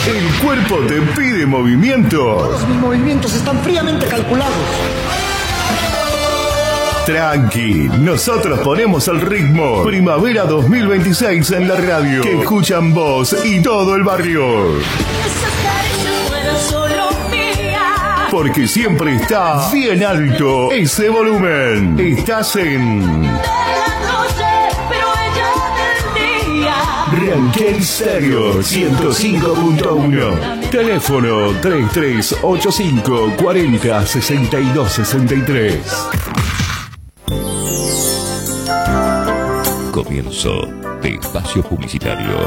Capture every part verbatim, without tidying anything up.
El cuerpo te pide movimiento. Todos mis movimientos están fríamente calculados. Tranqui, nosotros ponemos el ritmo. Primavera dos mil veintiséis en la radio, que escuchan vos y todo el barrio. Porque siempre está bien alto ese volumen. Estás en Ranquel Stereo ciento cinco punto uno. Teléfono tres tres ocho cinco cuarenta sesenta y dos sesenta y tres. Comienzo de espacio publicitario.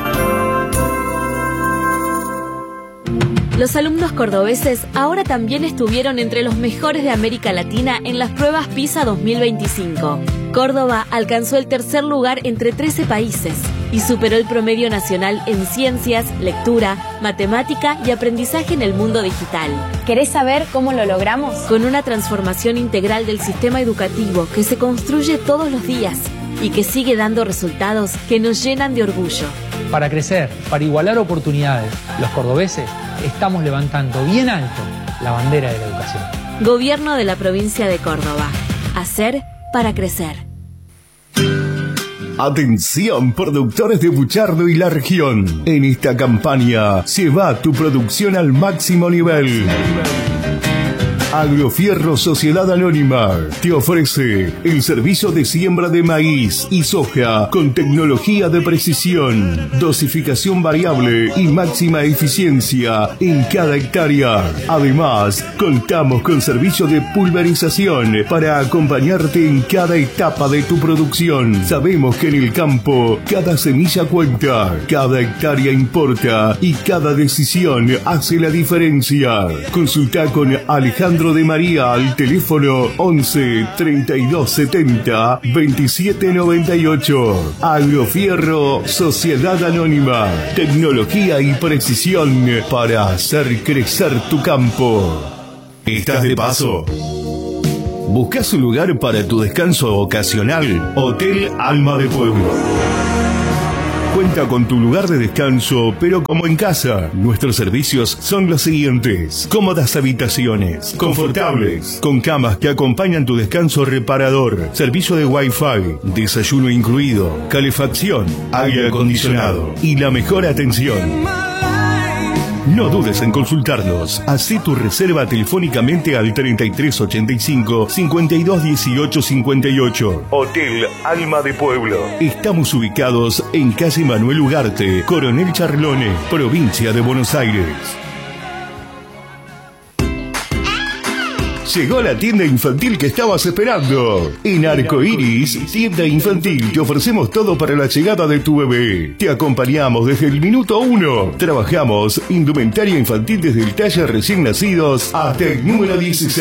Los alumnos cordobeses ahora también estuvieron entre los mejores de América Latina en las pruebas PISA dos mil veinticinco. Córdoba alcanzó el tercer lugar entre trece países y superó el promedio nacional en ciencias, lectura, matemática y aprendizaje en el mundo digital. ¿Querés saber cómo lo logramos? Con una transformación integral del sistema educativo que se construye todos los días y que sigue dando resultados que nos llenan de orgullo. Para crecer, para igualar oportunidades, los cordobeses estamos levantando bien alto la bandera de la educación. Gobierno de la provincia de Córdoba. Hacer para crecer. Atención, productores de Buchardo y la región. En esta campaña, lleva tu producción al máximo nivel. Agrofierro Sociedad Anónima te ofrece el servicio de siembra de maíz y soja con tecnología de precisión, dosificación variable y máxima eficiencia en cada hectárea. Además, contamos con servicio de pulverización para acompañarte en cada etapa de tu producción. Sabemos que en el campo cada semilla cuenta, cada hectárea importa y cada decisión hace la diferencia. Consulta con Alejandro de María al teléfono once treinta y dos setenta veintisiete noventa y ocho. Agrofierro Sociedad Anónima. Tecnología y precisión para hacer crecer tu campo. ¿Estás de paso? ¿Buscas un lugar para tu descanso ocasional? Hotel Alma de Pueblo. Cuenta con tu lugar de descanso, pero como en casa. Nuestros servicios son los siguientes: cómodas habitaciones, confortables, con camas que acompañan tu descanso reparador, servicio de Wi-Fi, desayuno incluido, calefacción, aire acondicionado y la mejor atención. No dudes en consultarnos. Hacé tu reserva telefónicamente al treinta y tres ochenta y cinco cincuenta y dos dieciocho cincuenta y ocho. Hotel Alma de Pueblo. Estamos ubicados en calle Manuel Ugarte, Coronel Charlone, provincia de Buenos Aires. Llegó la tienda infantil que estabas esperando. En Arcoiris, tienda infantil, te ofrecemos todo para la llegada de tu bebé. Te acompañamos desde el minuto uno. Trabajamos indumentaria infantil desde el talle recién nacidos hasta el número dieciséis.